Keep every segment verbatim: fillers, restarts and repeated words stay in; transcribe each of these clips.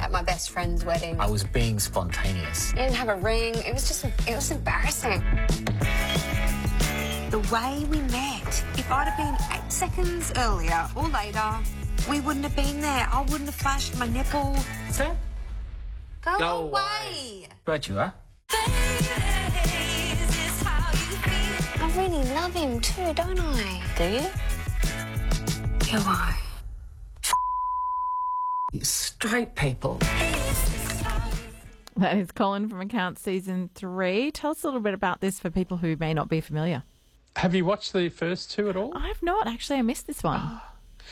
at my best friend's wedding. I was being spontaneous. I didn't have a ring. It was just, it was embarrassing. The way we met, if I'd have been eight seconds earlier or later, we wouldn't have been there. I wouldn't have flashed my nipple. Sir? Go, Go away. away. But you are. I really love him too, don't I? Do you? Do I? You straight people. That is Colin from Accounts Season three. Tell us a little bit about this for people who may not be familiar. Have you watched the first two at all? I've not. Actually, I missed this one.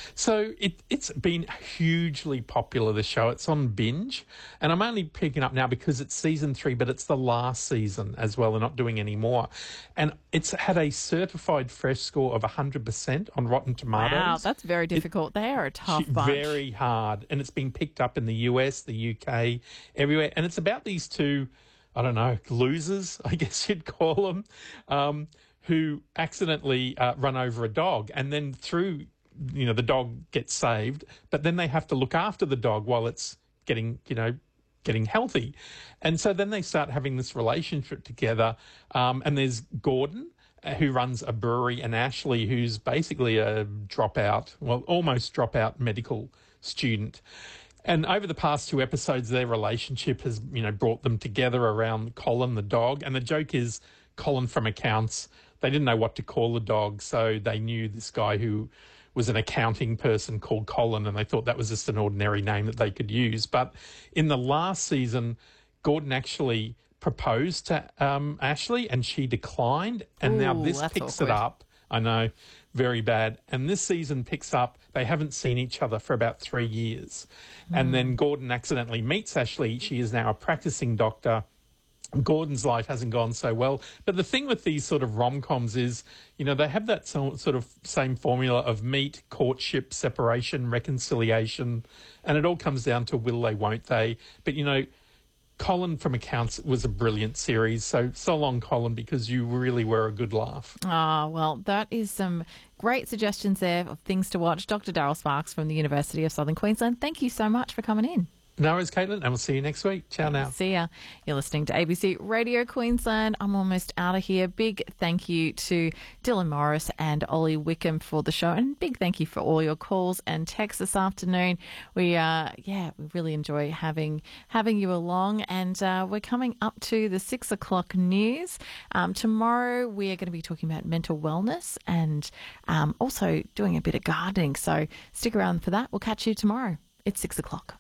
So it, it's been hugely popular, the show. It's on Binge. And I'm only picking up now because it's season three, but it's the last season as well. They're not doing any more. And it's had a certified fresh score of one hundred percent on Rotten Tomatoes. Wow, that's very difficult. It, they are a tough bunch. Very hard. And it's been picked up in the U S, the U K, everywhere. And it's about these two, I don't know, losers, I guess you'd call them, um, who accidentally uh, run over a dog. And then through... you know, the dog gets saved, but then they have to look after the dog while it's getting, you know, getting healthy. And so then they start having this relationship together. Um, and there's Gordon, uh, who runs a brewery, and Ashley, who's basically a dropout, well, almost dropout medical student. And over the past two episodes, their relationship has, you know, brought them together around Colin, the dog. And the joke is Colin from Accounts, they didn't know what to call the dog, so they knew this guy who was an accounting person called Colin, and they thought that was just an ordinary name that they could use. But in the last season, Gordon actually proposed to um, Ashley, and she declined. And Ooh, now this that's picks awkward. it up. I know, very bad. And this season picks up, they haven't seen each other for about three years. Mm. And then Gordon accidentally meets Ashley. She is now a practicing doctor. Gordon's life hasn't gone so well. But the thing with these sort of rom-coms is, you know, they have that so, sort of same formula of meet, courtship, separation, reconciliation, and it all comes down to will they, won't they. But, you know, Colin from Accounts was a brilliant series. So, so long, Colin, because you really were a good laugh. Ah, well, that is some great suggestions there of things to watch. Doctor Daryl Sparks from the University of Southern Queensland, thank you so much for coming in. No worries, Caitlin, and we'll see you next week. Ciao now. See ya. You're listening to A B C Radio Queensland. I'm almost out of here. Big thank you to Dylan Morris and Ollie Wickham for the show, and big thank you for all your calls and texts this afternoon. We, uh, yeah, we really enjoy having having you along, and uh, we're coming up to the six o'clock news. Um, tomorrow we are going to be talking about mental wellness and um, also doing a bit of gardening. So stick around for that. We'll catch you tomorrow. It's six o'clock.